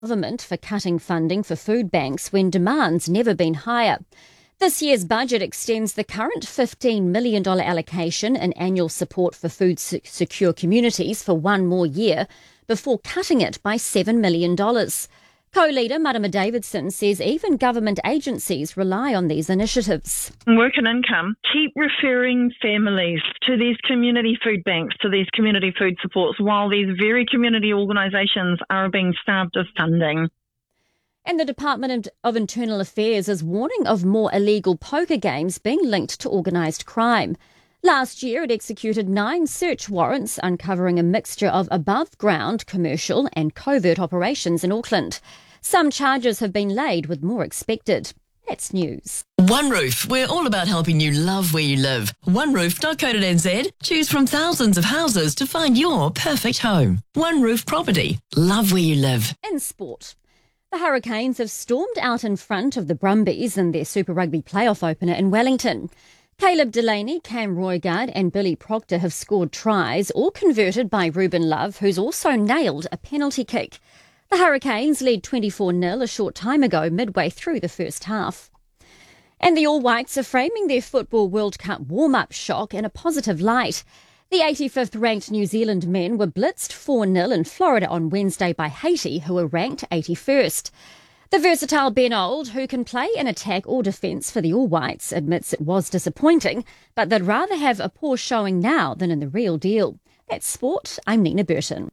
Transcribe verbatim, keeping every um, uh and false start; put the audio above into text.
Government for cutting funding for food banks when demand's never been higher. This year's budget extends the current fifteen million dollars allocation in annual support for food secure communities for one more year before cutting it by seven million dollars. Co-leader Marama Davidson says even government agencies rely on these initiatives. Work and income keep referring families to these community food banks, to these community food supports, while these very community organisations are being starved of funding. And the Department of Internal Affairs is warning of more illegal poker games being linked to organised crime. Last year, it executed nine search warrants uncovering a mixture of above-ground, commercial and covert operations in Auckland. Some charges have been laid, with more expected. That's news. One Roof, we're all about helping you love where you live. one roof dot co dot n z. Choose from thousands of houses to find your perfect home. One Roof Property. Love where you live. In sport. The Hurricanes have stormed out in front of the Brumbies in their Super Rugby playoff opener in Wellington. Caleb Delaney, Cam Roigard and Billy Proctor have scored tries, all converted by Ruben Love, who's also nailed a penalty kick. The Hurricanes led twenty-four nil a short time ago, midway through the first half. And the All Whites are framing their Football World Cup warm-up shock in a positive light. The eighty-fifth ranked New Zealand men were blitzed four nil in Florida on Wednesday by Haiti, who were ranked eighty-first. The versatile Ben Old, who can play in attack or defence for the All Whites, admits it was disappointing, but they'd rather have a poor showing now than in the real deal. That's sport. I'm Nina Burton.